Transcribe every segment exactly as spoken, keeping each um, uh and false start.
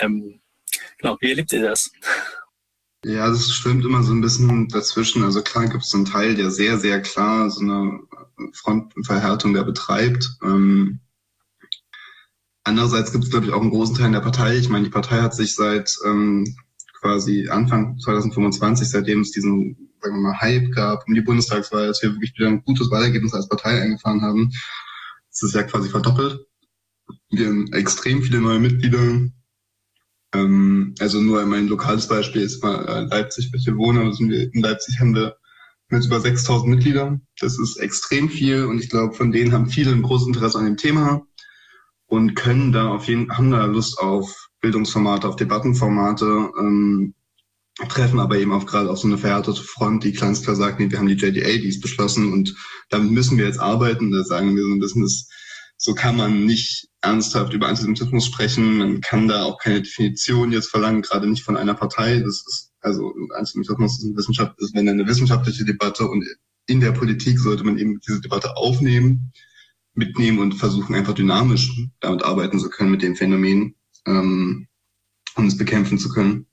Ähm, genau, wie erlebt ihr das? Ja, das schwimmt immer so ein bisschen dazwischen. Also klar gibt es einen Teil, der sehr, sehr klar so eine Frontverhärtung da betreibt. Ähm, andererseits gibt es, glaube ich, auch einen großen Teil in der Partei. Ich meine, die Partei hat sich seit ähm, quasi Anfang zwanzig fünfundzwanzig, seitdem es diesen, sagen wir mal, Hype gab um die Bundestagswahl, dass wir wirklich wieder ein gutes Wahlergebnis als Partei eingefahren haben, das ist ja quasi verdoppelt. Wir haben extrem viele neue Mitglieder. Ähm, also nur mein lokales Beispiel ist mal äh, Leipzig, wo ich hier wohne. Also wir, in Leipzig haben wir mit über sechstausend Mitgliedern. Das ist extrem viel und ich glaube, von denen haben viele ein großes Interesse an dem Thema und können da auf jeden haben da Lust auf Bildungsformate, auf Debattenformate, ähm, treffen aber eben auch gerade auf so eine verhärtete Front, die ganz klar sagt, nee, wir haben die J D A, die ist beschlossen und damit müssen wir jetzt arbeiten. Da sagen wir so ein bisschen, das, so kann man nicht ernsthaft über Antisemitismus sprechen. Man kann da auch keine Definition jetzt verlangen, gerade nicht von einer Partei. Das ist, also Antisemitismus ist eine Wissenschaft, ist wenn eine wissenschaftliche Debatte und in der Politik sollte man eben diese Debatte aufnehmen, mitnehmen und versuchen einfach dynamisch damit arbeiten zu können mit dem Phänomen, ähm, um es bekämpfen zu können.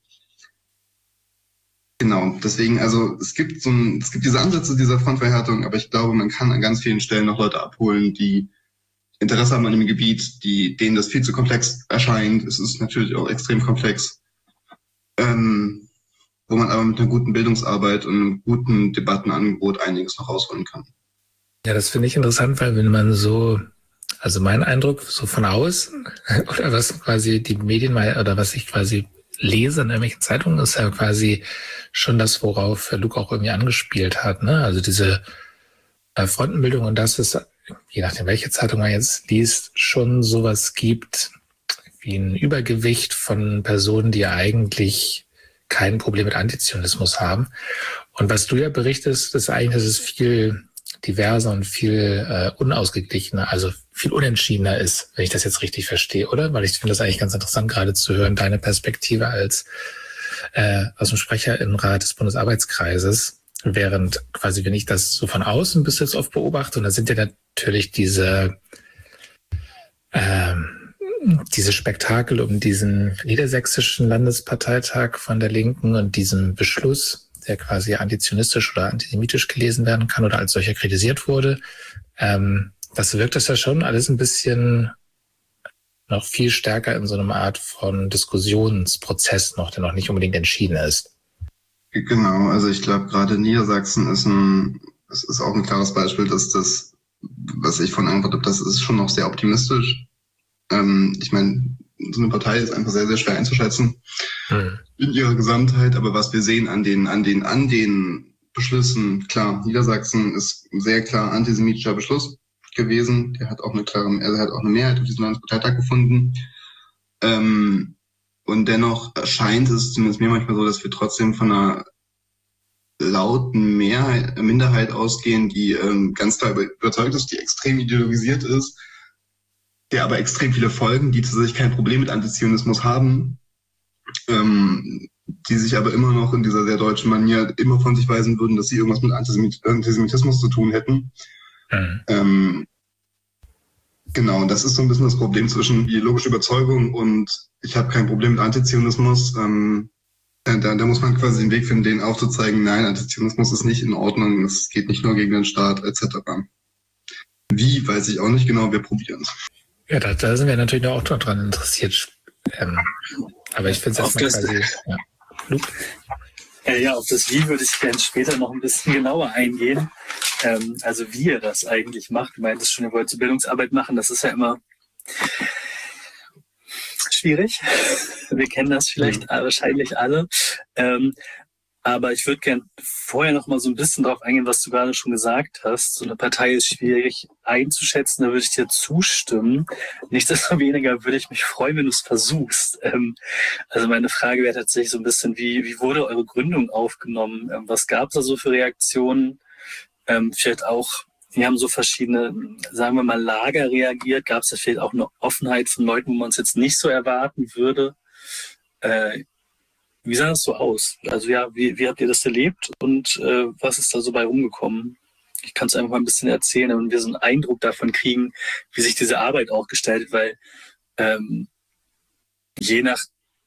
Genau, deswegen, also es gibt so ein, es gibt diese Ansätze dieser Frontverhärtung, aber ich glaube, man kann an ganz vielen Stellen noch Leute abholen, die Interesse haben an dem Gebiet, die, denen das viel zu komplex erscheint. Es ist natürlich auch extrem komplex, ähm, wo man aber mit einer guten Bildungsarbeit und einem guten Debattenangebot einiges noch rausholen kann. Ja, das finde ich interessant, weil wenn man so, also mein Eindruck so von außen oder was quasi die Medien mal oder was ich quasi lese in irgendwelchen Zeitungen, ist ja quasi schon das, worauf Luke auch irgendwie angespielt hat, ne? Also diese äh, Frontenbildung und das ist, je nachdem welche Zeitung man jetzt liest, schon sowas gibt wie ein Übergewicht von Personen, die eigentlich kein Problem mit Antizionismus haben. Und was du ja berichtest, ist eigentlich, dass es viel diverser und viel äh, unausgeglichener, also viel unentschiedener ist, wenn ich das jetzt richtig verstehe, oder? Weil ich finde das eigentlich ganz interessant, gerade zu hören, deine Perspektive als äh, aus dem Sprecherinnenrat des Bundesarbeitskreises, während quasi, wenn ich das so von außen bis jetzt oft beobachte, und da sind ja natürlich diese ähm, diese Spektakel um diesen niedersächsischen Landesparteitag von der Linken und diesen Beschluss, der quasi antizionistisch oder antisemitisch gelesen werden kann oder als solcher kritisiert wurde. Ähm, das wirkt das ja schon alles ein bisschen noch viel stärker in so einer Art von Diskussionsprozess noch, der noch nicht unbedingt entschieden ist. Genau, also ich glaube, gerade Niedersachsen ist ein, es ist auch ein klares Beispiel, dass das, was ich von antwortet habe, das ist schon noch sehr optimistisch. Ähm, ich meine, so eine Partei ist einfach sehr, sehr schwer einzuschätzen hm. in ihrer Gesamtheit, aber was wir sehen an den, an den, an den Beschlüssen, klar, Niedersachsen ist ein sehr klar antisemitischer Beschluss gewesen, der hat auch eine klare, er hat auch eine Mehrheit auf diesem Landesparteitag gefunden. Ähm, und dennoch erscheint es zumindest mir manchmal so, dass wir trotzdem von einer lauten Mehrheit, Minderheit ausgehen, die ähm, ganz klar überzeugt ist, die extrem ideologisiert ist, der aber extrem viele Folgen, die tatsächlich kein Problem mit Antizionismus haben, ähm, die sich aber immer noch in dieser sehr deutschen Manier immer von sich weisen würden, dass sie irgendwas mit Antisemit- Antisemitismus zu tun hätten. Mhm. Ähm, genau, und das ist so ein bisschen das Problem zwischen ideologischer Überzeugung und ich habe kein Problem mit Antizionismus. Ähm, da, da muss man quasi den Weg finden, denen aufzuzeigen, nein, Antizionismus ist nicht in Ordnung, es geht nicht nur gegen den Staat, et cetera. Wie, weiß ich auch nicht genau, wir probieren es. Ja, da, da sind wir natürlich auch noch dran interessiert. Ähm, aber ich finde es erstmal quasi... Ja. Luke? Äh, ja, auf das Wie würde ich gerne später noch ein bisschen genauer eingehen. Ähm, also wie ihr das eigentlich macht. Du meintest schon, ihr wollt so Bildungsarbeit machen. Das ist ja immer schwierig. Wir kennen das vielleicht ja. wahrscheinlich alle. Ähm, aber ich würde gerne vorher noch mal so ein bisschen darauf eingehen, was du gerade schon gesagt hast. So eine Partei ist schwierig einzuschätzen, da würde ich dir zustimmen. Nichtsdestoweniger würde ich mich freuen, wenn du es versuchst. Ähm, also meine Frage wäre tatsächlich so ein bisschen, wie, wie wurde eure Gründung aufgenommen? Ähm, was gab es da so für Reaktionen? Ähm, vielleicht auch, wir haben so verschiedene, sagen wir mal, Lager reagiert. Gab es da vielleicht auch eine Offenheit von Leuten, wo man es jetzt nicht so erwarten würde? Äh, Wie sah das so aus? Also ja, wie, wie habt ihr das erlebt und äh, was ist da so bei rumgekommen? Ich kann es einfach mal ein bisschen erzählen, damit wir so einen Eindruck davon kriegen, wie sich diese Arbeit auch gestaltet, weil ähm, je nach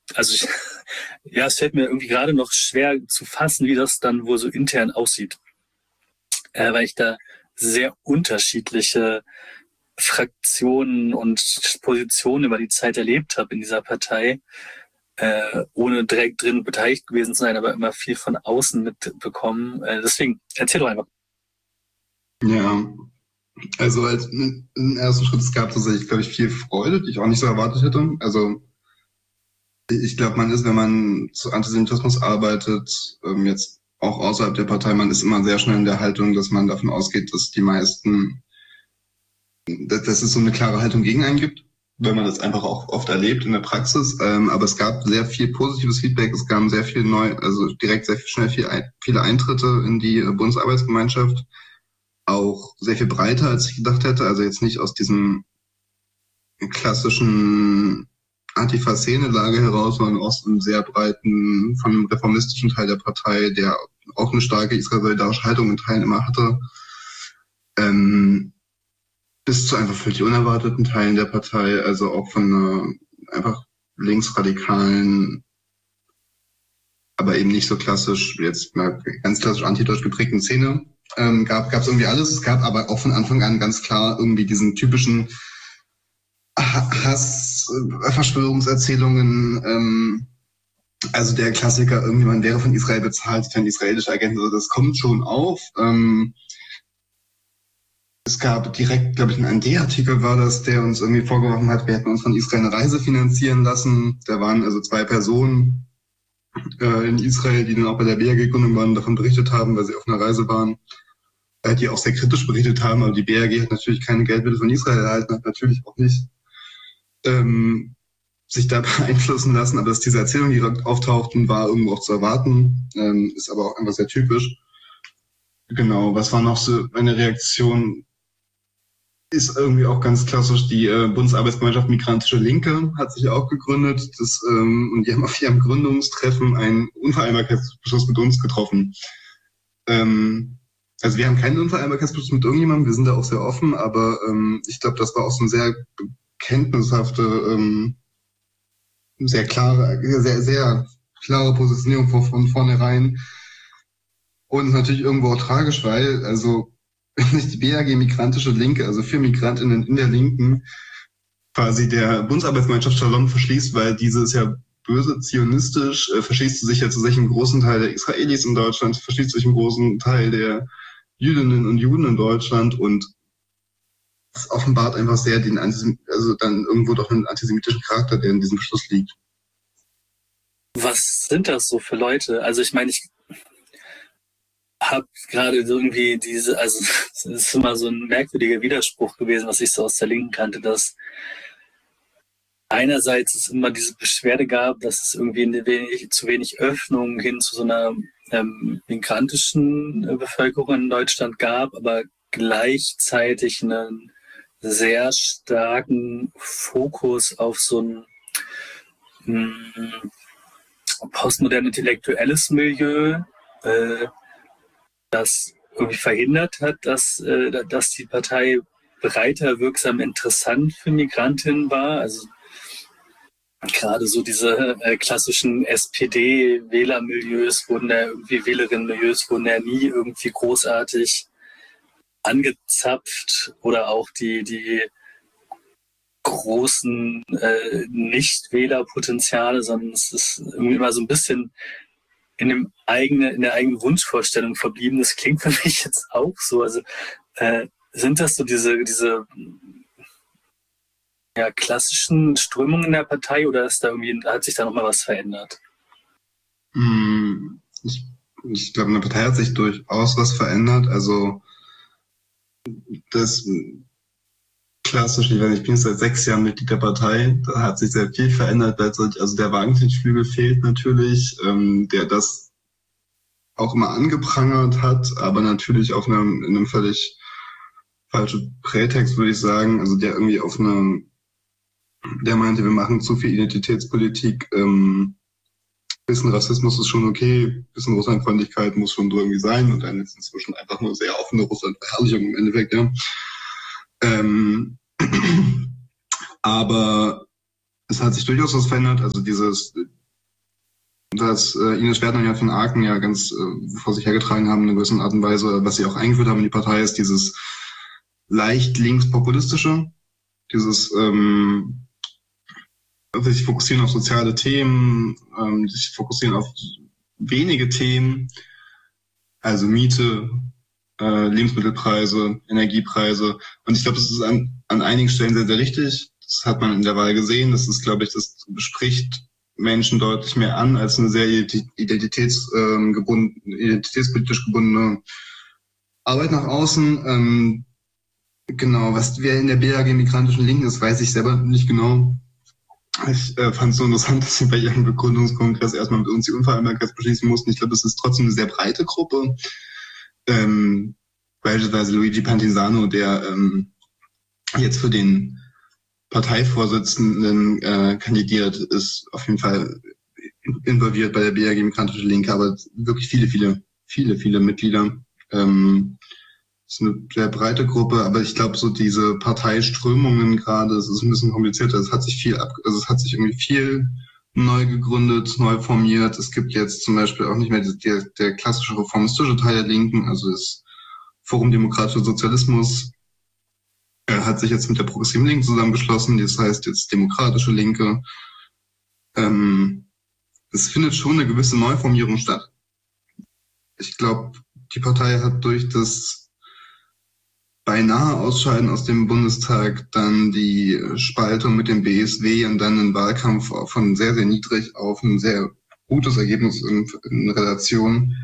also ich, ja, es fällt mir irgendwie gerade noch schwer zu fassen, wie das dann wohl so intern aussieht. Äh, weil ich da sehr unterschiedliche Fraktionen und Positionen über die Zeit erlebt habe in dieser Partei, äh, ohne direkt drin beteiligt gewesen zu sein, aber immer viel von außen mitbekommen. Äh, deswegen, erzähl doch einfach. Ja, also als im ersten Schritt, es gab tatsächlich, glaube ich, viel Freude, die ich auch nicht so erwartet hätte. Also ich glaube, man ist, wenn man zu Antisemitismus arbeitet, ähm, jetzt auch außerhalb der Partei, man ist immer sehr schnell in der Haltung, dass man davon ausgeht, dass die meisten, dass, dass es so eine klare Haltung gegen einen gibt, weil man das einfach auch oft erlebt in der Praxis. Ähm, aber es gab sehr viel positives Feedback, es gab sehr viel neu, also direkt sehr viel, schnell viel, viele Eintritte in die Bundesarbeitsgemeinschaft. Auch sehr viel breiter, als ich gedacht hätte. Also jetzt nicht aus diesem klassischen Antifa-Szene-Lage heraus, sondern aus einem sehr breiten, von einem reformistischen Teil der Partei, der auch eine starke israel-solidarische Haltung in Teilen immer hatte, ähm, bis zu einfach völlig unerwarteten Teilen der Partei, also auch von einer einfach linksradikalen, aber eben nicht so klassisch, jetzt mal ganz klassisch antideutsch geprägten Szene. Ähm, gab gab es irgendwie alles. Es gab aber auch von Anfang an ganz klar irgendwie diesen typischen Hass, äh, Verschwörungserzählungen, ähm, also der Klassiker, irgendjemand wäre von Israel bezahlt, für ein israelischer Agent, also das kommt schon auf. Ähm, es gab direkt, glaube ich, ein A N D-Artikel war das, der uns irgendwie vorgeworfen hat, wir hätten uns von Israel eine Reise finanzieren lassen. Da waren also zwei Personen äh, in Israel, die dann auch bei der B R G-Gründung waren, davon berichtet haben, weil sie auf einer Reise waren, äh, die auch sehr kritisch berichtet haben, aber die B R G hat natürlich keine Geldmittel von Israel erhalten, hat natürlich auch nicht ähm, sich da beeinflussen lassen, aber dass diese Erzählungen, die direkt auftauchten, war irgendwo auch zu erwarten, ähm, ist aber auch einfach sehr typisch. Genau, was war noch so eine Reaktion? Ist irgendwie auch ganz klassisch, die äh, Bundesarbeitsgemeinschaft Migrantische Linke hat sich auch gegründet, das, ähm, und die haben auf ihrem Gründungstreffen einen Unvereinbarkeitsbeschluss mit uns getroffen. Ähm, also wir haben keinen Unvereinbarkeitsbeschluss mit irgendjemandem, wir sind da auch sehr offen, aber ähm, ich glaube, das war auch so ein sehr kenntnishafte, ähm, sehr klare, sehr, sehr klare Positionierung von, von vornherein. Und natürlich irgendwo auch tragisch, weil, also, wenn sich die B A G Migrantische Linke, also für MigrantInnen in der Linken, quasi der Bundesarbeitsgemeinschaft Shalom verschließt, weil diese ist ja böse zionistisch, äh, verschließt sie sich ja zu sich im großen Teil der Israelis in Deutschland, verschließt sich im großen Teil der Jüdinnen und Juden in Deutschland und das offenbart einfach sehr den Antisem- also dann irgendwo doch einen antisemitischen Charakter, der in diesem Beschluss liegt. Was sind das so für Leute? Also ich meine, ich habe gerade irgendwie diese, also es ist immer so ein merkwürdiger Widerspruch gewesen, was ich so aus der Linken kannte, dass einerseits es immer diese Beschwerde gab, dass es irgendwie eine wenig, zu wenig Öffnung hin zu so einer ähm, migrantischen äh, Bevölkerung in Deutschland gab, aber gleichzeitig einen sehr starken Fokus auf so ein mh, postmodern intellektuelles Milieu, äh, das irgendwie verhindert hat, dass, äh, dass die Partei breiter, wirksam, interessant für Migrantinnen war. Also gerade so diese äh, klassischen S P D-Wählermilieus wurden da irgendwie, Wählerinnenmilieus wurden ja nie irgendwie großartig angezapft oder auch die, die großen äh, Nicht-Wählerpotenziale, sondern es ist irgendwie immer so ein bisschen in dem eigenen, in der eigenen Wunschvorstellung verblieben. Das klingt für mich jetzt auch so. Also äh, sind das so diese, diese ja, klassischen Strömungen in der Partei oder ist da irgendwie, hat sich da nochmal was verändert? Ich, ich glaube, in der Partei hat sich durchaus was verändert. Also das klassisch, ich, weiß nicht, ich bin jetzt seit sechs Jahren Mitglied der Partei, da hat sich sehr viel verändert. Also der Wagenknecht-Flügel fehlt natürlich, ähm, der das auch immer angeprangert hat, aber natürlich auf einem, in einem völlig falschen Prätext, würde ich sagen. Also der irgendwie auf einem, der meinte, wir machen zu viel Identitätspolitik, ähm, bisschen Rassismus ist schon okay, bisschen Russlandfreundlichkeit muss schon irgendwie sein und dann ist inzwischen einfach nur sehr offene Russlandverherrlichung im Endeffekt, ja. Ähm, aber es hat sich durchaus was verändert, also dieses, dass äh, Ines Schwertner und Jan van Aken ja ganz äh, vor sich hergetragen haben in einer gewissen Art und Weise, was sie auch eingeführt haben in die Partei, ist dieses leicht linkspopulistische, dieses ähm, sich fokussieren auf soziale Themen, ähm, sich fokussieren auf wenige Themen, also Miete, äh, Lebensmittelpreise, Energiepreise. Und ich glaube, das ist an, an einigen Stellen sehr, sehr richtig. Das hat man in der Wahl gesehen. Das ist, glaube ich, das spricht Menschen deutlich mehr an als eine sehr identitätsgebundene, identitätspolitisch gebundene Arbeit nach außen. Ähm, genau, was wer in der B A G migrantischen Linken ist, weiß ich selber nicht genau. Ich äh, fand es so interessant, dass sie bei ihrem Begründungskongress erstmal mit uns die Unvereinbarkeit beschließen mussten. Ich glaube, das ist trotzdem eine sehr breite Gruppe. Ähm, beispielsweise Luigi Pantisano, der ähm, jetzt für den Parteivorsitzenden äh, kandidiert, ist auf jeden Fall involviert bei der B A G Migrantische Linke, aber wirklich viele, viele, viele, viele Mitglieder. Ähm, das ist eine sehr breite Gruppe, aber ich glaube, so diese Parteiströmungen gerade, es ist ein bisschen komplizierter. Es hat sich viel ab, also es hat sich irgendwie viel neu gegründet, neu formiert. Es gibt jetzt zum Beispiel auch nicht mehr der, der klassische reformistische Teil der Linken, also das Forum Demokratischer Sozialismus er hat sich jetzt mit der Progressiven Linken zusammengeschlossen, das heißt jetzt Demokratische Linke. Ähm, es findet schon eine gewisse Neuformierung statt. Ich glaube, die Partei hat durch das beinahe Ausscheiden aus dem Bundestag dann die Spaltung mit dem B S W und dann einen Wahlkampf von sehr, sehr niedrig auf ein sehr gutes Ergebnis in, in Relation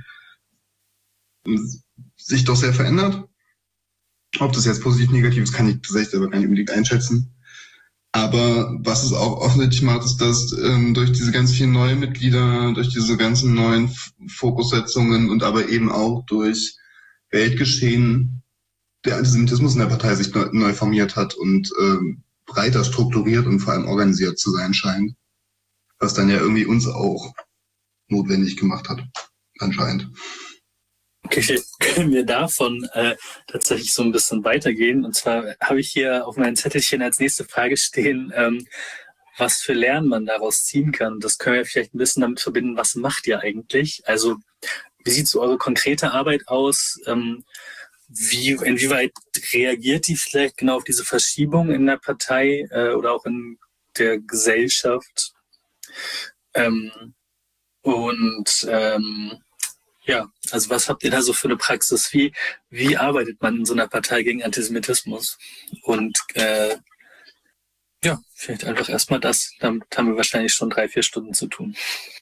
sich doch sehr verändert. Ob das jetzt positiv, negativ ist, kann ich tatsächlich aber gar nicht unbedingt einschätzen. Aber was es auch offensichtlich macht, ist, dass ähm, durch diese ganz vielen neuen Mitglieder, durch diese ganzen neuen F- Fokussetzungen und aber eben auch durch Weltgeschehen der Antisemitismus in der Partei sich neu, neu formiert hat und ähm, breiter strukturiert und vor allem organisiert zu sein scheint. Was dann ja irgendwie uns auch notwendig gemacht hat, anscheinend. Okay, vielleicht können wir davon äh, tatsächlich so ein bisschen weitergehen. Und zwar habe ich hier auf meinem Zettelchen als nächste Frage stehen, ähm, was für Lernen man daraus ziehen kann. Das können wir vielleicht ein bisschen damit verbinden, was macht ihr eigentlich? Also wie sieht so eure konkrete Arbeit aus? Ähm, wie, inwieweit reagiert die vielleicht genau auf diese Verschiebung in der Partei äh, oder auch in der Gesellschaft? Ähm, und ähm, ja, also was habt ihr da so für eine Praxis? Wie, wie arbeitet man in so einer Partei gegen Antisemitismus? Und äh, ja, vielleicht einfach erstmal das. Damit haben wir wahrscheinlich schon drei, vier Stunden zu tun.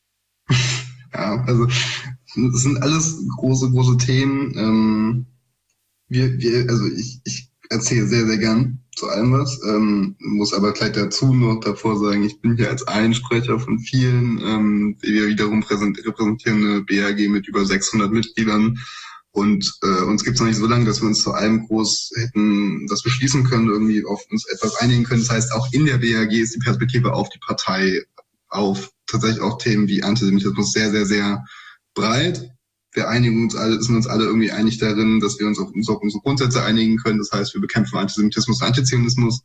Ja, also das sind alles große, große Themen. Ähm, wir, wir, also ich, ich erzähle sehr, sehr gern zu allem was, ähm, muss aber gleich dazu noch davor sagen, ich bin hier als Einsprecher von vielen. Ähm, wir wiederum repräsentieren eine B A G mit über sechshundert Mitgliedern und äh, uns gibt es noch nicht so lange, dass wir uns zu allem groß hätten das beschließen können, irgendwie auf uns etwas einigen können. Das heißt, auch in der B A G ist die Perspektive auf die Partei, auf tatsächlich auch Themen wie Antisemitismus sehr, sehr, sehr breit. Wir einigen uns alle, sind uns alle irgendwie einig darin, dass wir uns auf, uns auf unsere Grundsätze einigen können. Das heißt, wir bekämpfen Antisemitismus und Antizionismus.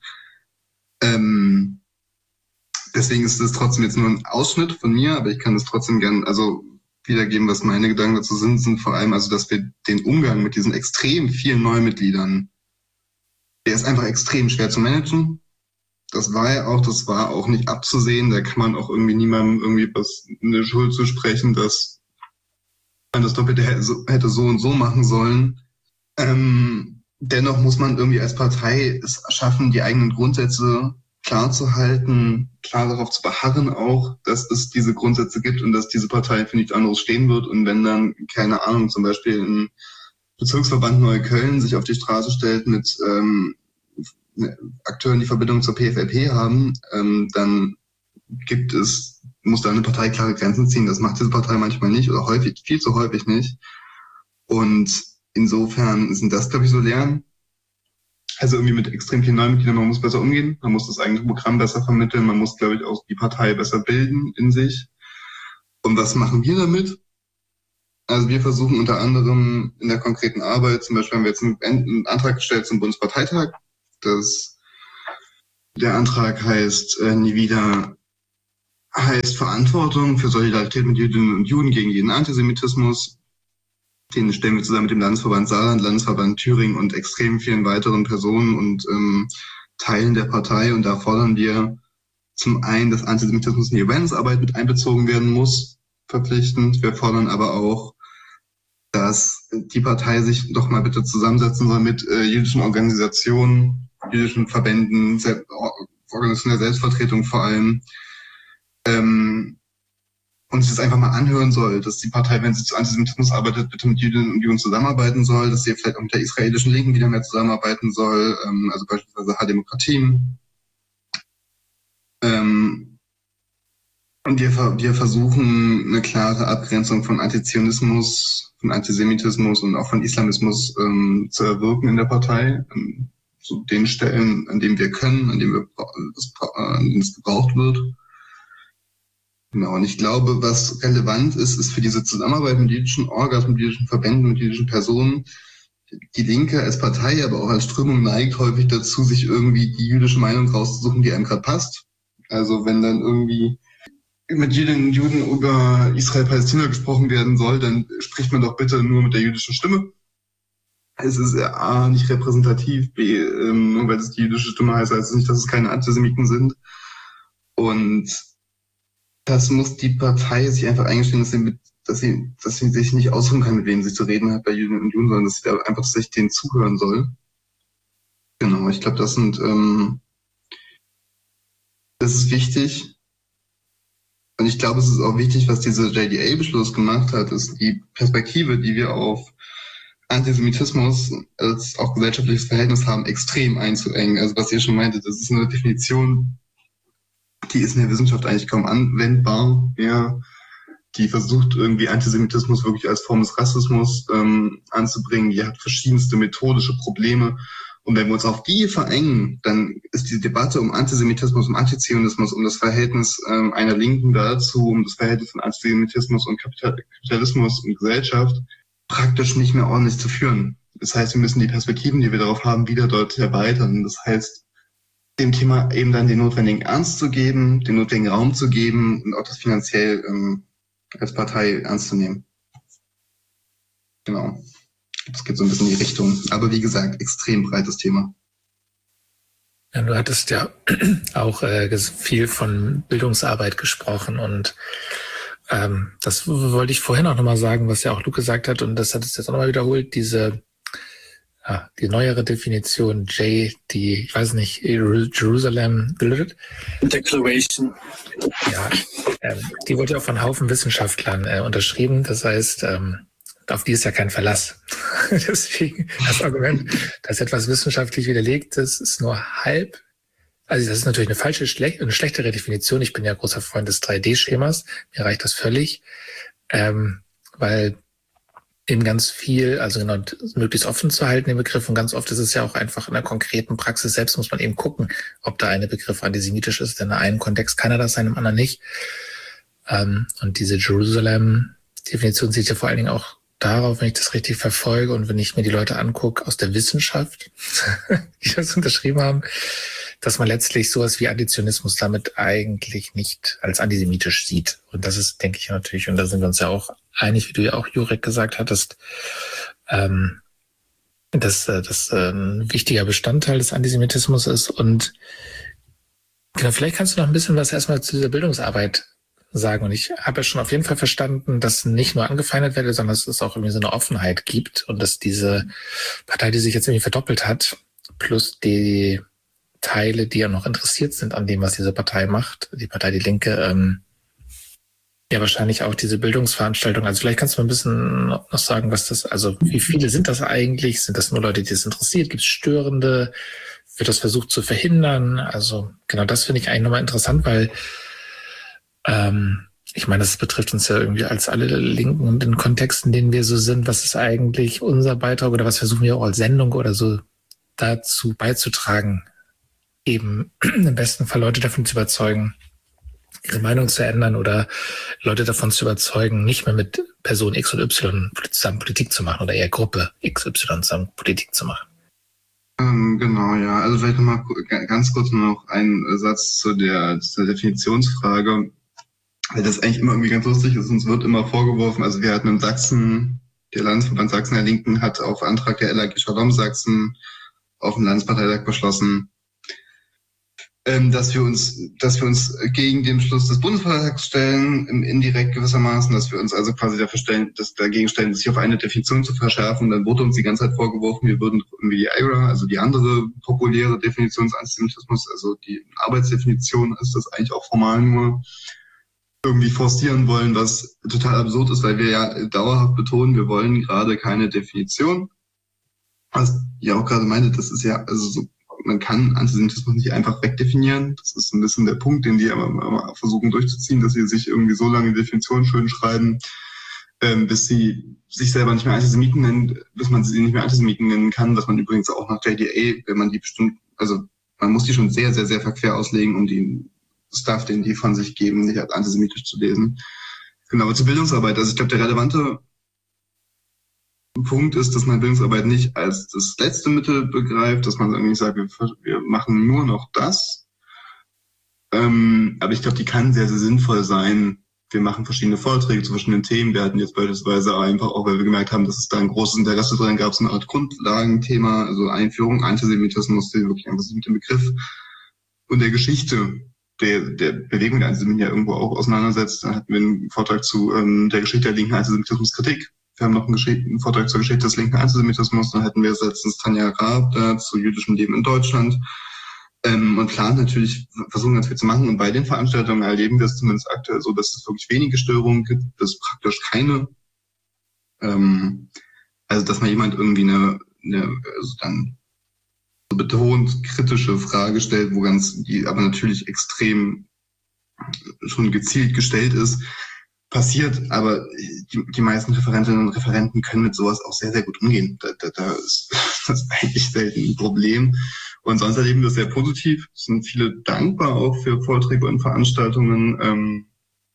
Ähm, deswegen ist es trotzdem jetzt nur ein Ausschnitt von mir, aber ich kann es trotzdem gern, also wiedergeben, was meine Gedanken dazu sind, sind vor allem also, dass wir den Umgang mit diesen extrem vielen Neumitgliedern, der ist einfach extrem schwer zu managen. Das war ja auch, das war auch nicht abzusehen. Da kann man auch irgendwie niemandem irgendwie was eine Schuld zu sprechen, dass man das Doppelte hätte so, hätte so und so machen sollen. Ähm, dennoch muss man irgendwie als Partei es schaffen, die eigenen Grundsätze klar zu halten, klar darauf zu beharren auch, dass es diese Grundsätze gibt und dass diese Partei für nichts anderes stehen wird. Und wenn dann, keine Ahnung, zum Beispiel ein Bezirksverband Neukölln sich auf die Straße stellt mit ähm, Akteuren, die Verbindung zur P F L P haben, ähm, dann gibt es, muss da eine Partei klare Grenzen ziehen. Das macht diese Partei manchmal nicht oder häufig, viel zu häufig nicht. Und insofern sind das, glaube ich, so Lernen. Also irgendwie mit extrem vielen Neumitgliedern, man muss besser umgehen, man muss das eigene Programm besser vermitteln, man muss, glaube ich, auch die Partei besser bilden in sich. Und was machen wir damit? Also wir versuchen unter anderem in der konkreten Arbeit, zum Beispiel haben wir jetzt einen, einen Antrag gestellt zum heißt Verantwortung für Solidarität mit Jüdinnen und Juden gegen jeden Antisemitismus. Den stellen wir zusammen mit dem Landesverband Saarland, Landesverband Thüringen und extrem vielen weiteren Personen und ähm, Teilen der Partei. Und da fordern wir zum einen, dass Antisemitismus in die Awareness-Arbeit mit einbezogen werden muss, verpflichtend. Wir fordern aber auch, dass die Partei sich doch mal bitte zusammensetzen soll mit äh, jüdischen Organisationen, jüdischen Verbänden, Sel- Organisationen der Selbstvertretung vor allem, ähm, und sich das einfach mal anhören soll, dass die Partei, wenn sie zu Antisemitismus arbeitet, bitte mit Jüdinnen und Juden zusammenarbeiten soll, dass sie vielleicht auch mit der israelischen Linken wieder mehr zusammenarbeiten soll, ähm, also beispielsweise H-Demokratien. Ähm, und wir, wir versuchen eine klare Abgrenzung von Antizionismus, von Antisemitismus und auch von Islamismus ähm, zu erwirken in der Partei, an so den Stellen, an denen wir können, an denen, wir, das, an denen es gebraucht wird. Genau, und ich glaube, was relevant ist, ist für diese Zusammenarbeit mit jüdischen Orgas, mit jüdischen Verbänden, mit jüdischen Personen. Die Linke als Partei, aber auch als Strömung neigt häufig dazu, sich irgendwie die jüdische Meinung rauszusuchen, die einem gerade passt. Also wenn dann irgendwie mit Jüdinnen und Juden über Israel-Palästina gesprochen werden soll, dann spricht man doch bitte nur mit der jüdischen Stimme. Es ist A, nicht repräsentativ, B, ähm, nur weil es die jüdische Stimme heißt, heißt es nicht, dass es keine Antisemiten sind. Und das muss die Partei sich einfach eingestehen, dass sie, mit, dass sie, dass sie sich nicht aussuchen kann, mit wem sie zu reden hat bei Jüdinnen und Juden, sondern dass sie da einfach tatsächlich denen zuhören soll. Genau, ich glaube, das sind, ähm, das ist wichtig. Und ich glaube, es ist auch wichtig, was dieser J D A-Beschluss gemacht hat, ist die Perspektive, die wir auf Antisemitismus als auch gesellschaftliches Verhältnis haben, extrem einzuengen. Also was ihr schon meinte, das ist eine Definition, die ist in der Wissenschaft eigentlich kaum anwendbar. Ja, die versucht irgendwie Antisemitismus wirklich als Form des Rassismus ähm, anzubringen. Die hat verschiedenste methodische Probleme. Und wenn wir uns auf die verengen, dann ist die Debatte um Antisemitismus, um Antizionismus, um das Verhältnis ähm, einer Linken dazu, um das Verhältnis von Antisemitismus und Kapital- Kapitalismus und Gesellschaft praktisch nicht mehr ordentlich zu führen. Das heißt, wir müssen die Perspektiven, die wir darauf haben, wieder deutlich erweitern. Das heißt, dem Thema eben dann den notwendigen Ernst zu geben, den notwendigen Raum zu geben und auch das finanziell ähm, als Partei ernst zu nehmen. Genau. Das geht so ein bisschen in die Richtung. Aber wie gesagt, extrem breites Thema. Ja, du hattest ja auch äh, viel von Bildungsarbeit gesprochen und ähm, das wollte ich vorhin auch nochmal sagen, was ja auch Luke gesagt hat und das hat es jetzt auch nochmal wiederholt, diese ja, die neuere Definition J, die, ich weiß nicht, Jerusalem Declaration. Ja, ähm, die wurde ja auch von Haufen Wissenschaftlern äh, unterschrieben. Das heißt, ähm, auf die ist ja kein Verlass. Deswegen das Argument, dass etwas wissenschaftlich widerlegt ist, ist nur halb. Also das ist natürlich eine falsche, schlech- eine schlechtere Definition. Ich bin ja großer Freund des drei D-Schemas. Mir reicht das völlig, ähm, weil eben ganz viel, also genau, möglichst offen zu halten, den Begriff. Und ganz oft ist es ja auch einfach in der konkreten Praxis selbst, muss man eben gucken, ob da eine Begriff antisemitisch ist. Denn in einem Kontext kann er das sein, im anderen nicht. Ähm, und diese Jerusalem-Definition sieht ja vor allen Dingen auch darauf, wenn ich das richtig verfolge und wenn ich mir die Leute angucke aus der Wissenschaft, die das unterschrieben haben, dass man letztlich sowas wie Antizionismus damit eigentlich nicht als antisemitisch sieht. Und das ist, denke ich, natürlich, und da sind wir uns ja auch einig, wie du ja auch, Jurek, gesagt hattest, ähm, dass das äh, ein wichtiger Bestandteil des Antisemitismus ist. Und genau, vielleicht kannst du noch ein bisschen was erstmal zu dieser Bildungsarbeit sagen. Und ich habe ja schon auf jeden Fall verstanden, dass nicht nur angefeindet werde, sondern dass es auch irgendwie so eine Offenheit gibt und dass diese Partei, die sich jetzt irgendwie verdoppelt hat, plus die Teile, die ja noch interessiert sind an dem, was diese Partei macht, die Partei Die Linke, ähm, ja wahrscheinlich auch diese Bildungsveranstaltung. Also vielleicht kannst du mal ein bisschen noch sagen, was das, also wie viele sind das eigentlich? Sind das nur Leute, die es interessiert? Gibt es Störende? Wird das versucht zu verhindern? Also genau, das finde ich eigentlich nochmal interessant, weil ähm, ich meine, das betrifft uns ja irgendwie als alle Linken und in Kontexten, in denen wir so sind. Was ist eigentlich unser Beitrag oder was versuchen wir auch als Sendung oder so dazu beizutragen, eben im besten Fall Leute davon zu überzeugen, ihre Meinung zu ändern oder Leute davon zu überzeugen, nicht mehr mit Person X und Y zusammen Politik zu machen oder eher Gruppe X Y zusammen Politik zu machen. Ähm, genau, ja. Also vielleicht nochmal ganz kurz noch ein Satz zu der, zur Definitionsfrage. weil das eigentlich immer irgendwie ganz lustig ist. Uns wird immer vorgeworfen, also wir hatten in Sachsen, der Landesverband Sachsen der Linken hat auf Antrag der L A G Shalom Sachsen auf dem Landesparteitag beschlossen, ähm, dass wir uns, dass wir uns gegen den Beschluss des Bundesparteitags stellen, indirekt gewissermaßen, dass wir uns also quasi dafür stellen, dass dagegen stellen, sich auf eine Definition zu verschärfen. Und dann wurde uns die ganze Zeit vorgeworfen, wir würden irgendwie die I R A, also die andere populäre Definition des Antisemitismus, also die Arbeitsdefinition ist das eigentlich auch formal nur, irgendwie forcieren wollen, was total absurd ist, weil wir ja dauerhaft betonen, wir wollen gerade keine Definition. Was ihr auch gerade meinte, das ist ja, also so, man kann Antisemitismus nicht einfach wegdefinieren. Das ist ein bisschen der Punkt, den die immer, immer versuchen durchzuziehen, dass sie sich irgendwie so lange Definitionen schön schreiben, ähm, bis sie sich selber nicht mehr Antisemiten nennen, bis man sie nicht mehr Antisemiten nennen kann, was man übrigens auch nach J D A, wenn man die bestimmt, also man muss die schon sehr, sehr, sehr verquer auslegen, um die Stuff, den die von sich geben, nicht als antisemitisch zu lesen. Genau, aber zur Bildungsarbeit. Also ich glaube, der relevante Punkt ist, dass man Bildungsarbeit nicht als das letzte Mittel begreift, dass man irgendwie sagt, wir, wir machen nur noch das. Ähm, aber ich glaube, die kann sehr, sehr sinnvoll sein. Wir machen verschiedene Vorträge zu verschiedenen Themen. Wir hatten jetzt beispielsweise einfach auch, weil wir gemerkt haben, dass es da ein großes Interesse drin gab, so eine Art Grundlagenthema, also Einführung, Antisemitismus, die wirklich einfach sich mit dem Begriff und der Geschichte der, der Bewegung der Antisemiten ja irgendwo auch auseinandersetzt. Da hatten wir einen Vortrag zu ähm, der Geschichte der linken Antisemitismuskritik. Wir haben noch einen, einen Vortrag zur Geschichte des linken Antisemitismus. Dann hatten wir letztens Tanja Raab da zu jüdischem Leben in Deutschland. Ähm, und planen natürlich, versuchen ganz viel zu machen. Und bei den Veranstaltungen erleben wir es zumindest aktuell so, dass es wirklich wenige Störungen gibt, bis praktisch keine. Ähm, also, dass mal jemand irgendwie eine, eine also dann so betont kritische Frage stellt, wo ganz, die aber natürlich extrem schon gezielt gestellt ist, passiert, aber die, die meisten Referentinnen und Referenten können mit sowas auch sehr, sehr gut umgehen. Da, da, da ist das ist eigentlich selten ein Problem. Und sonst erleben wir das sehr positiv. Es sind viele dankbar auch für Vorträge und Veranstaltungen. Ähm,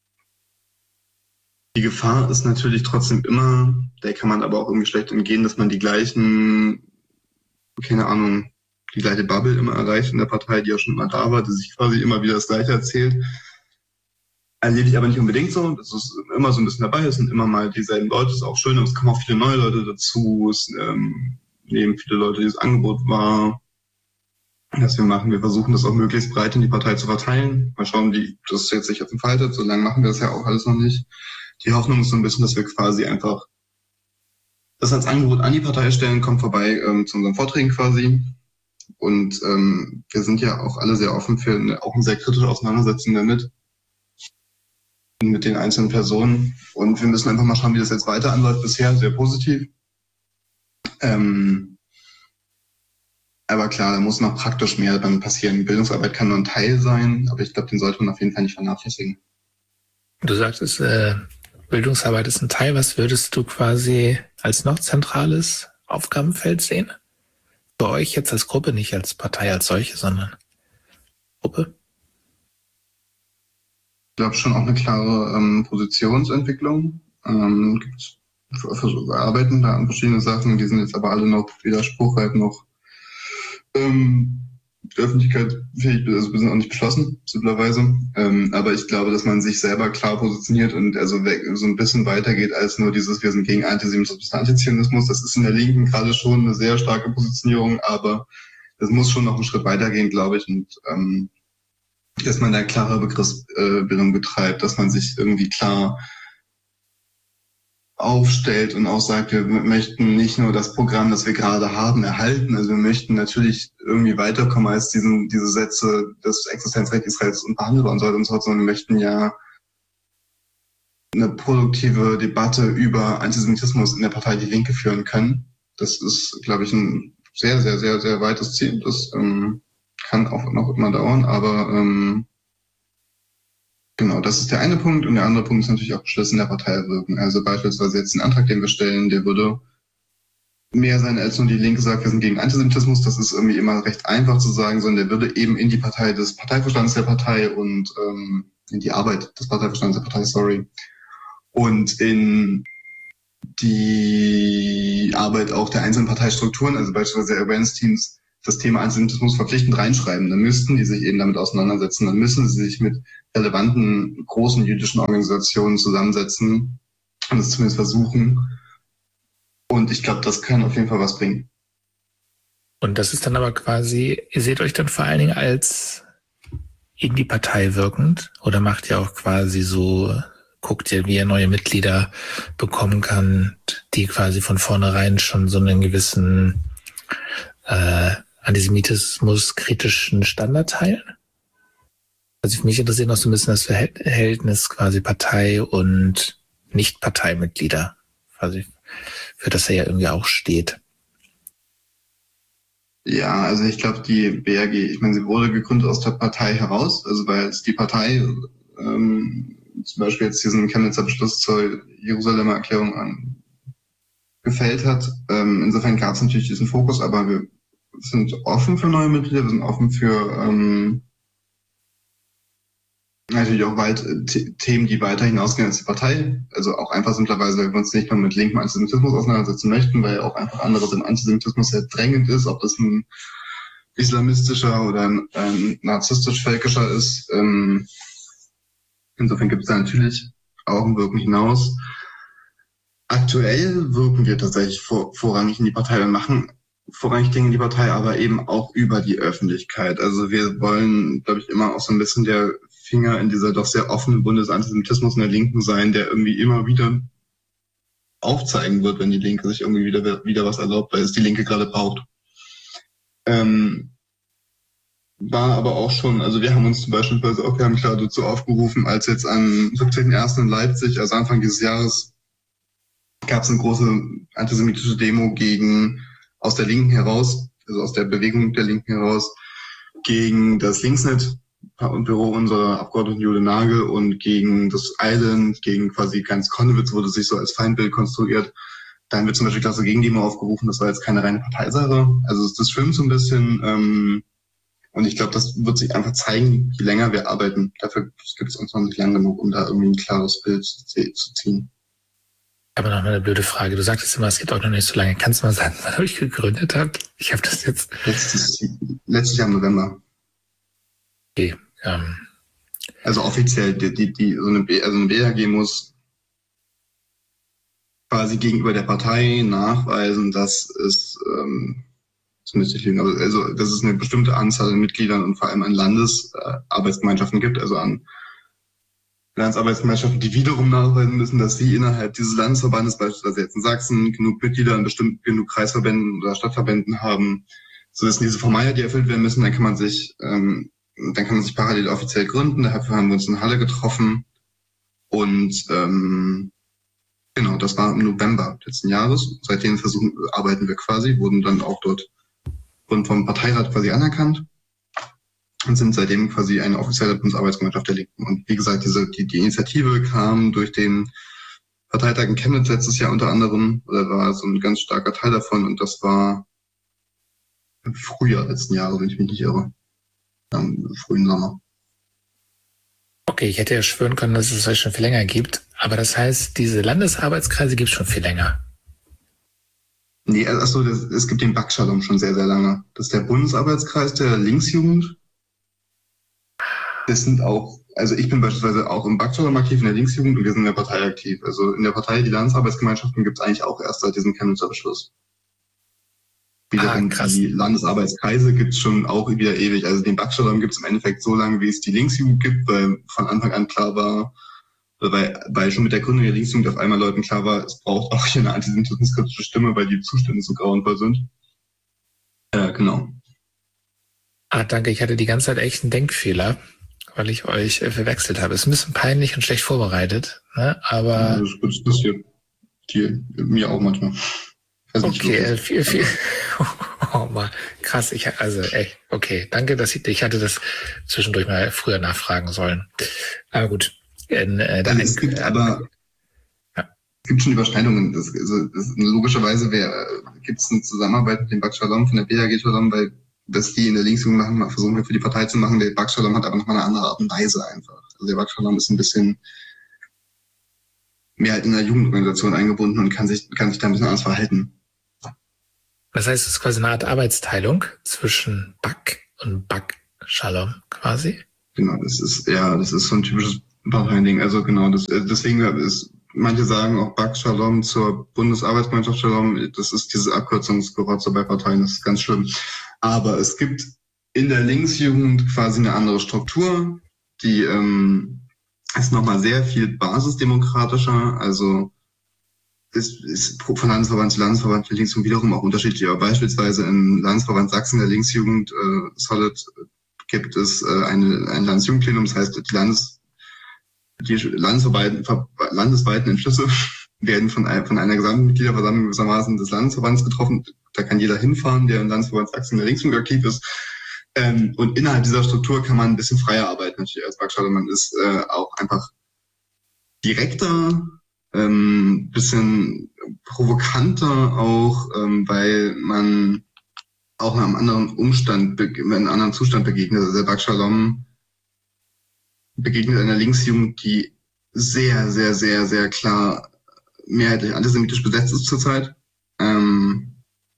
die Gefahr ist natürlich trotzdem immer, der kann man aber auch irgendwie schlecht entgehen, dass man die gleichen, keine Ahnung, die gleiche Bubble immer erreicht in der Partei, die ja schon immer da war, die sich quasi immer wieder das Gleiche erzählt. Erlebe ich aber nicht unbedingt so. Das ist immer so ein bisschen dabei. Es sind immer mal dieselben Leute. Es ist auch schön, aber es kommen auch viele neue Leute dazu. Es ähm, nehmen viele Leute, die das Angebot war, das wir machen. Wir versuchen das auch möglichst breit in die Partei zu verteilen. Mal schauen, wie das jetzt sich jetzt entfaltet. So lange machen wir das ja auch alles noch nicht. Die Hoffnung ist so ein bisschen, dass wir quasi einfach das als Angebot an die Partei stellen. Kommt vorbei ähm, zu unseren Vorträgen quasi. Und ähm, wir sind ja auch alle sehr offen für eine, auch eine sehr kritische Auseinandersetzung damit. Mit den einzelnen Personen. Und wir müssen einfach mal schauen, wie das jetzt weiter anläuft. Bisher sehr positiv. Ähm, aber klar, da muss noch praktisch mehr dann passieren. Bildungsarbeit kann nur ein Teil sein, aber ich glaube, den sollte man auf jeden Fall nicht vernachlässigen. Du sagtest, äh, Bildungsarbeit ist ein Teil. Was würdest du quasi als noch zentrales Aufgabenfeld sehen? Bei euch jetzt als Gruppe, nicht als Partei als solche, sondern Gruppe? Ich glaube schon auch eine klare ähm, Positionsentwicklung. Ähm, gibt, wir arbeiten da an verschiedenen Sachen, die sind jetzt aber alle noch weder spruchreif noch ähm, der Öffentlichkeit fähig, also wir sind auch nicht beschlossen, simplerweise. Ähm, aber ich glaube, dass man sich selber klar positioniert und also weg, so ein bisschen weitergeht als nur dieses, wir sind gegen Antisemitismus, Antizionismus. Das ist in der Linken gerade schon eine sehr starke Positionierung, aber das muss schon noch einen Schritt weitergehen, glaube ich. Und ähm, dass man da klare Begriffsbildung betreibt, dass man sich irgendwie klar aufstellt und auch sagt, wir möchten nicht nur das Programm, das wir gerade haben, erhalten. Also wir möchten natürlich irgendwie weiterkommen als diesen, diese Sätze, das Existenzrecht Israels ist unverhandelbar und so weiter und so fort, sondern wir möchten ja eine produktive Debatte über Antisemitismus in der Partei Die Linke führen können. Das ist, glaube ich, ein sehr, sehr, sehr, sehr weites Ziel. Das ähm, kann auch noch immer dauern, aber ähm, genau, das ist der eine Punkt. Und der andere Punkt ist natürlich auch Beschlüsse in der Partei wirken. Also beispielsweise jetzt ein Antrag, den wir stellen, der würde mehr sein, als nur die Linke sagt, wir sind gegen Antisemitismus. Das ist irgendwie immer recht einfach zu sagen, sondern der würde eben in die Partei des Parteivorstands der Partei und ähm, in die Arbeit des Parteivorstands der Partei, sorry, und in die Arbeit auch der einzelnen Parteistrukturen, also beispielsweise der Awareness-Teams, das Thema Antisemitismus verpflichtend reinschreiben. Dann müssten die sich eben damit auseinandersetzen. Dann müssen sie sich mit relevanten, großen jüdischen Organisationen zusammensetzen und es zumindest versuchen. Und ich glaube, das kann auf jeden Fall was bringen. Und das ist dann aber quasi, ihr seht euch dann vor allen Dingen als in die Partei wirkend oder macht ihr auch quasi so, guckt ihr, wie ihr neue Mitglieder bekommen kann, die quasi von vornherein schon so einen gewissen äh, Antisemitismus-kritischen Standard teilen? Also für mich interessiert noch so ein bisschen das Verhältnis quasi Partei und Nicht-Parteimitglieder, quasi, für das er ja irgendwie auch steht. Ja, also ich glaube, die B R G, ich meine, sie wurde gegründet aus der Partei heraus, also weil es die Partei ähm, zum Beispiel jetzt diesen Chemnitzer Beschluss zur Jerusalemer Erklärung an, gefällt hat. Ähm, insofern gab es natürlich diesen Fokus, aber wir sind offen für neue Mitglieder, wir sind offen für ähm, natürlich auch weit äh, Themen, die weiter hinausgehen als die Partei. Also auch einfach simplerweise, weil wir uns nicht mehr mit linkem Antisemitismus auseinandersetzen möchten, weil auch einfach anderes im Antisemitismus sehr drängend ist, ob das ein islamistischer oder ein, ein narzisstisch-völkischer ist. Ähm, insofern gibt es da natürlich auch ein Wirken hinaus. Aktuell wirken wir tatsächlich vor, vorrangig in die Partei. Wir machen vorrangig Dinge in die Partei, aber eben auch über die Öffentlichkeit. Also wir wollen, glaube ich, immer auch so ein bisschen der Finger in dieser doch sehr offenen Bundesantisemitismus in der Linken sein, der irgendwie immer wieder aufzeigen wird, wenn die Linke sich irgendwie wieder, wieder was erlaubt, weil es die Linke gerade braucht. Ähm, war aber auch schon, also wir haben uns zum Beispiel auch ganz klar dazu aufgerufen, als jetzt am siebzehnten ersten in Leipzig, also Anfang dieses Jahres, gab es eine große antisemitische Demo gegen, aus der Linken heraus, also aus der Bewegung der Linken heraus, gegen das Linksnet-Büro unserer Abgeordneten Jule Nagel und gegen das Island, gegen quasi ganz Konnewitz wurde sich so als Feindbild konstruiert. Da haben wir zum Beispiel klasse Gegendemo aufgerufen, das war jetzt keine reine Parteisache. Also das schwimmt so ein bisschen. Ähm, und ich glaube, das wird sich einfach zeigen, je länger wir arbeiten. Dafür gibt es uns noch nicht lang genug, um da irgendwie ein klares Bild zu ziehen. Aber noch mal eine blöde Frage. Du sagtest immer, es geht auch noch nicht so lange. Kannst du mal sagen, wann euch gegründet habt? Ich habe das jetzt... Letztes, letztes Jahr im November. Okay. Ähm. Also offiziell, die, die, die, so eine, B, also eine B R G muss quasi gegenüber der Partei nachweisen, dass es, ähm, das müsste ich lügen, aber also, dass es eine bestimmte Anzahl an Mitgliedern und vor allem an Landesarbeitsgemeinschaften gibt, also an Landesarbeitsgemeinschaften, die wiederum nachweisen müssen, dass sie innerhalb dieses Landesverbandes, beispielsweise jetzt in Sachsen, genug Mitglieder in bestimmten genug Kreisverbänden oder Stadtverbänden haben, sodass diese Formalien, die erfüllt werden müssen, dann kann man sich, ähm, dann kann man sich parallel offiziell gründen. Dafür haben wir uns in Halle getroffen und ähm, genau, das war im November letzten Jahres. Seitdem versuchen, arbeiten wir quasi, wurden dann auch dort wurden vom Parteirat quasi anerkannt und sind seitdem quasi eine offizielle Bundesarbeitsgemeinschaft der Linken. Und wie gesagt, diese die, die Initiative kam durch den Parteitag in Chemnitz letztes Jahr unter anderem, oder war so ein ganz starker Teil davon, und das war im Frühjahr letzten Jahres, wenn ich mich nicht irre. Im frühen Sommer. Okay, ich hätte ja schwören können, dass es euch schon viel länger gibt, aber das heißt, diese Landesarbeitskreise gibt es schon viel länger. Nee, achso, es gibt den Backschalom schon sehr, sehr lange. Das ist der Bundesarbeitskreis der Linksjugend. Das sind auch, also ich bin beispielsweise auch im Backschalom aktiv in der Linksjugend und wir sind in der Partei aktiv. Also in der Partei, die Landesarbeitsgemeinschaften gibt es eigentlich auch erst seit diesem Chemnitzer Beschluss. Wiederum ah, die Landesarbeitskreise gibt es schon auch wieder ewig. Also den Backschalom gibt es im Endeffekt so lange, wie es die Linksjugend gibt, weil von Anfang an klar war, weil, weil schon mit der Gründung der Linksjugend auf einmal Leuten klar war, es braucht auch hier eine antisemitismuskritische Stimme, weil die Zustände so grauenvoll sind. Äh, genau. Ah, danke. Ich hatte die ganze Zeit echt einen Denkfehler, weil ich euch äh, verwechselt habe. Es ist ein bisschen peinlich und schlecht vorbereitet, ne? Aber... Ja, das ist das hier. Die, mir auch manchmal. Okay, äh, viel, viel. Oh mal, krass. Ich also echt. Okay, danke, dass ich. Ich hatte das zwischendurch mal früher nachfragen sollen. Aber gut. In, äh, also es gibt aber ja. Es gibt schon Überschneidungen. Das, also, das, logischerweise gibt es eine Zusammenarbeit mit dem Backschalom von der B A G Shalom, weil das die in der Linksjugend machen, versuchen wir für die Partei zu machen. Der Backschalom hat aber nochmal eine andere Art und Weise einfach. Also der Backschalom ist ein bisschen mehr halt in der Jugendorganisation eingebunden und kann sich kann sich da ein bisschen anders verhalten. Das heißt, es ist quasi eine Art Arbeitsteilung zwischen B A K und B A K Shalom quasi. Genau, das ist, ja, das ist so ein typisches Parteiending. Also genau, das, deswegen ist, manche sagen auch B A K Shalom zur Bundesarbeitsgemeinschaft Shalom, das ist diese Abkürzungsgerotze bei Parteien, das ist ganz schlimm. Aber es gibt in der Linksjugend quasi eine andere Struktur, die ähm, ist nochmal sehr viel basisdemokratischer, also ist, ist von Landesverband zu Landesverband für Linksjugend wiederum auch unterschiedlich. Aber beispielsweise im Landesverband Sachsen der Linksjugend äh, Solid gibt es äh, eine, ein Landesjugendplenum, das heißt, die, Landes, die landesweiten, landesweiten Entschlüsse werden von, ein, von einer Gesamtmitgliederversammlung gewissermaßen des Landesverbands getroffen. Da kann jeder hinfahren, der im Landesverband Sachsen der Linksjugend aktiv ist. Ähm, und innerhalb dieser Struktur kann man ein bisschen freier arbeiten, natürlich als B A K Shalom. Man ist äh, auch einfach direkter, ähm, bisschen provokanter auch, ähm, weil man auch in einem anderen Umstand, in einem anderen Zustand begegnet. Also der B A K Shalom begegnet einer Linksjugend, die sehr, sehr, sehr, sehr klar mehrheitlich antisemitisch besetzt ist zurzeit. Ähm,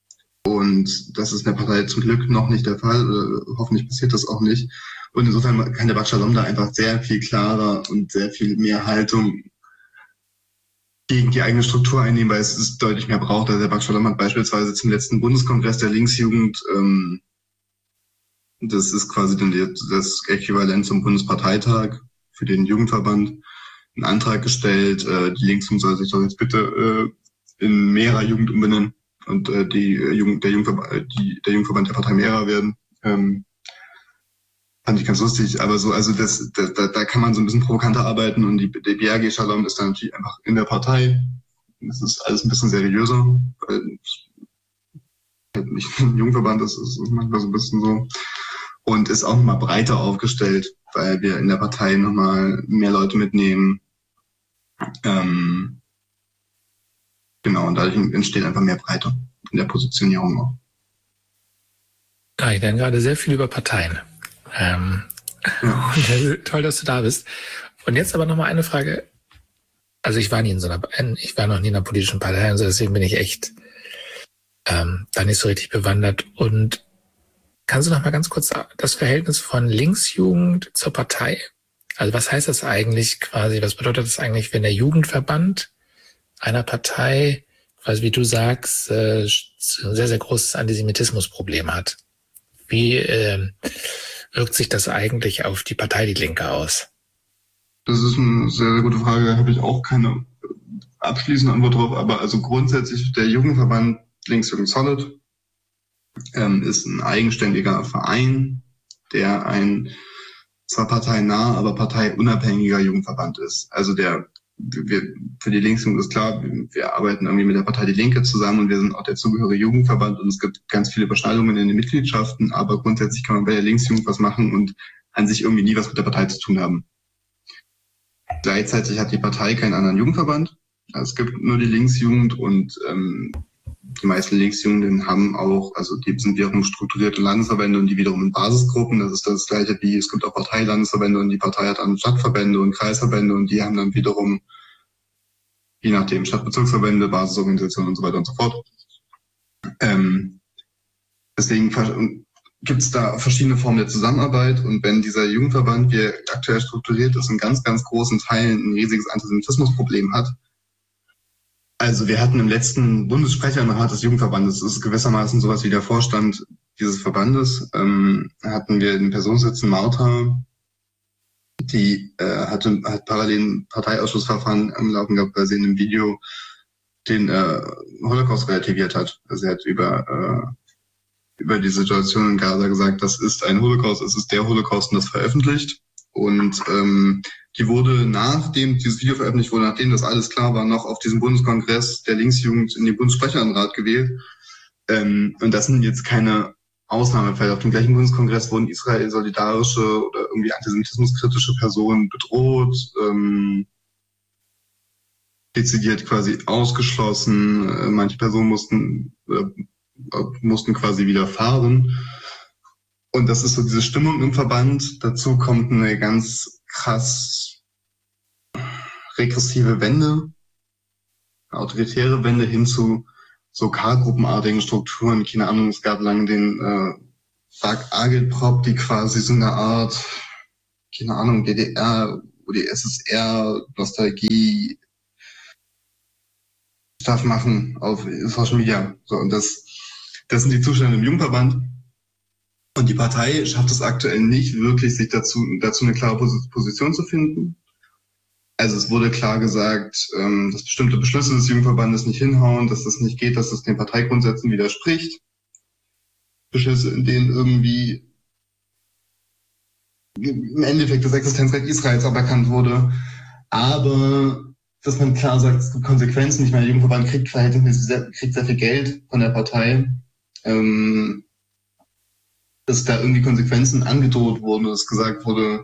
und das ist in der Partei zum Glück noch nicht der Fall, oder hoffentlich passiert das auch nicht. Und insofern kann der B A K Shalom da einfach sehr viel klarer und sehr viel mehr Haltung gegen die eigene Struktur einnehmen, weil es es deutlich mehr braucht. Also der B A K Shalom hat beispielsweise zum letzten Bundeskongress der Linksjugend, ähm, das ist quasi dann die, das Äquivalent zum Bundesparteitag für den Jugendverband, einen Antrag gestellt, äh, die Linksjugend soll sich doch jetzt bitte äh, in Mehrer Jugend umbenennen und äh, die äh, Jugend, der Jugendverband, die, der Jugendverband der Partei Mehrer werden. Ähm, fand ich ganz lustig, aber so, also das, da, da, da kann man so ein bisschen provokanter arbeiten und die, die B R G Shalom ist dann natürlich einfach in der Partei. Das ist alles ein bisschen seriöser, weil halt nicht ein Jugendverband ist, ist manchmal so ein bisschen so. Und ist auch nochmal breiter aufgestellt, weil wir in der Partei nochmal mehr Leute mitnehmen. Ähm, genau, und dadurch entsteht einfach mehr Breite in der Positionierung auch. Ja, ich lerne gerade sehr viel über Parteien. Ähm, Ja. und toll, dass du da bist. Und jetzt aber nochmal eine Frage. Also ich war nie in so einer, ich war noch nie in einer politischen Partei, also deswegen bin ich echt ähm, da nicht so richtig bewandert. Und kannst du noch mal ganz kurz das Verhältnis von Linksjugend zur Partei? Also was heißt das eigentlich quasi? Was bedeutet das eigentlich, wenn der Jugendverband einer Partei, quasi wie du sagst, äh, ein sehr, sehr großes Antisemitismusproblem hat? Wie äh, wirkt sich das eigentlich auf die Partei Die Linke aus? Das ist eine sehr, sehr gute Frage. Da habe ich auch keine abschließende Antwort drauf. Aber also grundsätzlich der Jugendverband Linksjugend Solid ähm, ist ein eigenständiger Verein, der ein zwar parteinah, aber parteiunabhängiger Jugendverband ist. Also der wir, für die Linksjugend ist klar, wir, wir arbeiten irgendwie mit der Partei Die Linke zusammen und wir sind auch der zugehörige Jugendverband und es gibt ganz viele Überschneidungen in den Mitgliedschaften, aber grundsätzlich kann man bei der Linksjugend was machen und an sich irgendwie nie was mit der Partei zu tun haben. Gleichzeitig hat die Partei keinen anderen Jugendverband. Also es gibt nur die Linksjugend und ähm, die meisten Linksjugenden haben auch, also die sind wiederum strukturierte Landesverbände und die wiederum in Basisgruppen. Das ist das Gleiche wie, es gibt auch Parteilandesverbände und die Partei hat dann Stadtverbände und Kreisverbände und die haben dann wiederum, je nachdem, Stadtbezirksverbände, Basisorganisationen und so weiter und so fort. Ähm, deswegen gibt es da verschiedene Formen der Zusammenarbeit und wenn dieser Jugendverband, wie er aktuell strukturiert ist, in ganz, ganz großen Teilen ein riesiges Antisemitismusproblem hat. Also wir hatten im letzten Bundessprecherrat des Jugendverbandes, das ist gewissermaßen sowas wie der Vorstand dieses Verbandes, ähm, hatten wir den Personensitzen Martha, die äh, hatte, hat parallel ein Parteiausschussverfahren am Laufen gehabt, weil sie in einem Video den äh, Holocaust relativiert hat. Also er hat über äh, über die Situation in Gaza gesagt, das ist ein Holocaust, es ist der Holocaust und das veröffentlicht. Und ähm, die wurde, nachdem dieses Video veröffentlicht wurde, nachdem das alles klar war, noch auf diesem Bundeskongress der Linksjugend in den Bundessprecherenrat gewählt. Ähm, und das sind jetzt keine Ausnahmefälle. Auf dem gleichen Bundeskongress wurden israel-solidarische oder irgendwie antisemitismuskritische Personen bedroht, ähm, dezidiert quasi ausgeschlossen. Äh, manche Personen mussten äh, mussten quasi wieder fahren. Und das ist so diese Stimmung im Verband. Dazu kommt eine ganz krass regressive Wende, autoritäre Wende hin zu so K-gruppenartigen Strukturen. Keine Ahnung, es gab lange den äh, Dag Agilprop, die quasi so eine Art, keine Ahnung, D D R oder S S R, Nostalgie, Stuff machen auf Social Media. So, und das, das sind die Zustände im Jugendverband. Und die Partei schafft es aktuell nicht wirklich, sich dazu, dazu eine klare Position zu finden. Also es wurde klar gesagt, ähm, dass bestimmte Beschlüsse des Jugendverbandes nicht hinhauen, dass das nicht geht, dass das den Parteigrundsätzen widerspricht. Beschlüsse, in denen irgendwie im Endeffekt das Existenzrecht Israels aberkannt wurde. Aber dass man klar sagt, es gibt Konsequenzen. Ich meine, der Jugendverband kriegt verhältnismäßig sehr, kriegt sehr viel Geld von der Partei. Ähm, dass da irgendwie Konsequenzen angedroht wurden, dass gesagt wurde,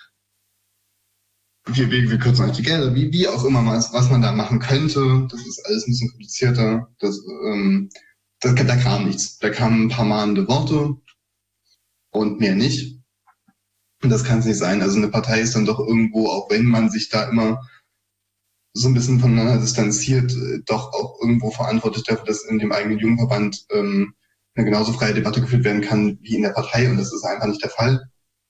wir, wir, wir kürzen euch die Gelder, wie, wie auch immer, was, was man da machen könnte. Das ist alles ein bisschen komplizierter. Das, ähm, das, da kam nichts. Da kamen ein paar mahnende Worte und mehr nicht. Und das kann es nicht sein. Also eine Partei ist dann doch irgendwo, auch wenn man sich da immer so ein bisschen voneinander distanziert, doch auch irgendwo verantwortlich dafür, dass in dem eigenen Jugendverband ähm, eine genauso freie Debatte geführt werden kann wie in der Partei. Und das ist einfach nicht der Fall.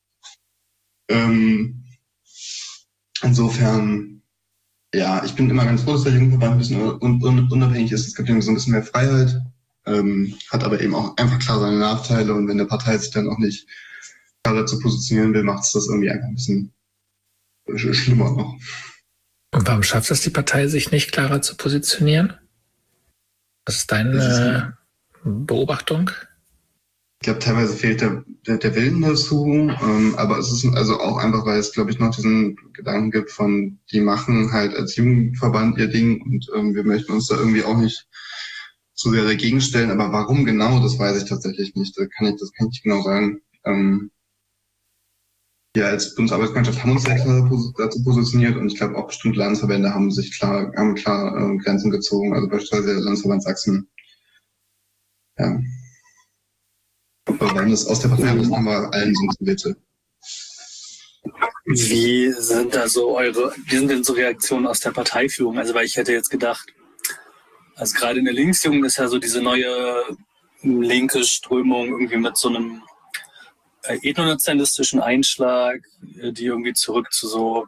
Ähm, insofern, ja, ich bin immer ganz froh, dass der Jugendverband ein bisschen un- un- unabhängig ist. Es gibt irgendwie so ein bisschen mehr Freiheit, ähm, hat aber eben auch einfach klar seine Nachteile. Und wenn der Partei sich dann auch nicht klar dazu positionieren will, macht es das irgendwie einfach ein bisschen sch- schlimmer noch. Und warum schafft es die Partei, sich nicht klarer zu positionieren? Was ist deine Beobachtung? Ich glaube, teilweise fehlt der, der, der Willen dazu, ähm, aber es ist also auch einfach, weil es, glaube ich, noch diesen Gedanken gibt von, die machen halt als Jugendverband ihr Ding und ähm, wir möchten uns da irgendwie auch nicht so sehr dagegen stellen, aber warum genau, das weiß ich tatsächlich nicht. Da kann ich, das kann ich nicht genau sagen. Ähm, wir als Bundesarbeitsgemeinschaft haben uns sehr klar dazu positioniert und ich glaube auch bestimmte Landesverbände haben sich klar, haben klar äh, Grenzen gezogen, also beispielsweise der Landesverband Sachsen. Ja. Aber wenn das aus der Partei ist, haben wir allen so ein Bitte. Wie sind da so eure, wie sind denn so Reaktionen aus der Parteiführung? Also weil ich hätte jetzt gedacht, also gerade in der Linksjugend ist ja so diese neue linke Strömung irgendwie mit so einem äh, ethnonationalistischen Einschlag, äh, die irgendwie zurück zu so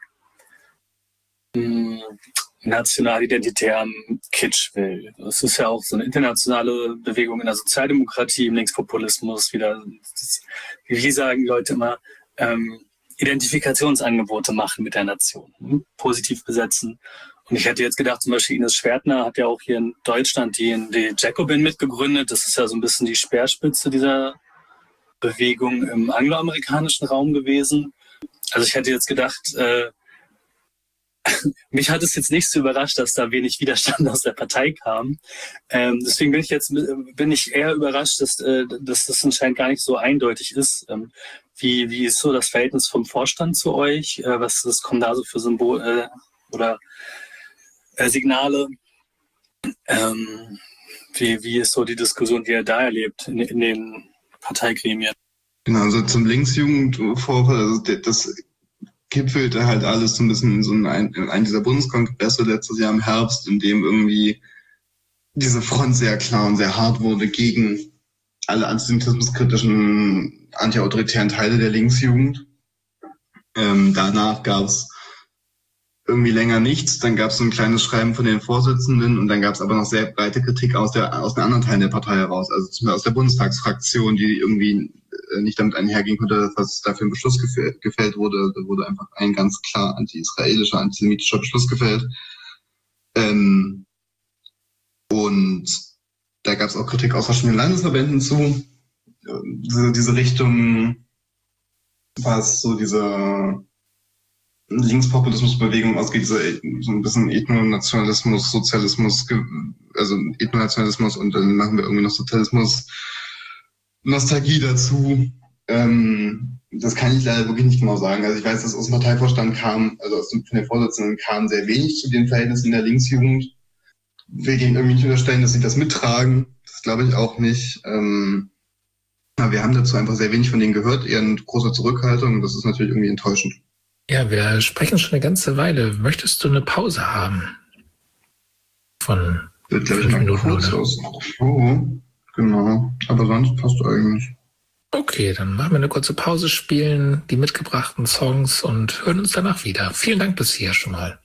mh, national-identitären Kitsch will. Es ist ja auch so eine internationale Bewegung in der Sozialdemokratie, im Linkspopulismus wieder. Das, wie sagen die Leute immer, ähm, Identifikationsangebote machen mit der Nation, hm? Positiv besetzen. Und ich hätte jetzt gedacht, zum Beispiel Ines Schwertner hat ja auch hier in Deutschland die, die Jacobin mitgegründet. Das ist ja so ein bisschen die Speerspitze dieser Bewegung im angloamerikanischen Raum gewesen. Also ich hätte jetzt gedacht, äh, mich hat es jetzt nicht so überrascht, dass da wenig Widerstand aus der Partei kam. Ähm, deswegen bin ich jetzt bin ich eher überrascht, dass, äh, dass das anscheinend gar nicht so eindeutig ist. Ähm, wie, wie ist so das Verhältnis vom Vorstand zu euch? Äh, was, was kommen da so für Symbole äh, oder äh, Signale? Ähm, wie, wie ist so die Diskussion, die ihr da erlebt in, in den Parteigremien? Genau, also zum Linksjugendvorfall, also das gipfelte halt alles so ein bisschen in so einem, in einem dieser Bundeskongresse letztes Jahr im Herbst, in dem irgendwie diese Front sehr klar und sehr hart wurde gegen alle antisemitismuskritischen, antiautoritären Teile der Linksjugend. Ähm, danach gab es irgendwie länger nichts, dann gab es so ein kleines Schreiben von den Vorsitzenden und dann gab es aber noch sehr breite Kritik aus der aus den anderen Teilen der Partei heraus, also zum Beispiel aus der Bundestagsfraktion, die irgendwie nicht damit einhergehen konnte, was da für ein Beschluss gefällt, gefällt wurde. Da wurde einfach ein ganz klar anti-israelischer, antisemitischer Beschluss gefällt. Ähm, und da gab es auch Kritik aus verschiedenen Landesverbänden zu. Diese, diese Richtung, was so diese Linkspopulismusbewegung ausgeht, diese, so ein bisschen Ethnonationalismus, Sozialismus, also Ethnonationalismus und dann machen wir irgendwie noch Sozialismus, Nostalgie dazu. Ähm, das kann ich leider wirklich nicht genau sagen. Also ich weiß, dass aus dem Parteivorstand kam, also aus dem, von den Vorsitzenden kam sehr wenig zu den Verhältnissen in der Linksjugend. Will denen irgendwie nicht unterstellen, dass sie das mittragen. Das glaube ich auch nicht. Ähm, aber wir haben dazu einfach sehr wenig von denen gehört, eher eine große Zurückhaltung. Und das ist natürlich irgendwie enttäuschend. Ja, wir sprechen schon eine ganze Weile. Möchtest du eine Pause haben? Von Wird, glaube ich, Fünf mal Minuten, kurz oder? aus. Oh, genau. Aber sonst passt eigentlich. Okay, dann machen wir eine kurze Pause, spielen die mitgebrachten Songs und hören uns danach wieder. Vielen Dank bis hier schon mal.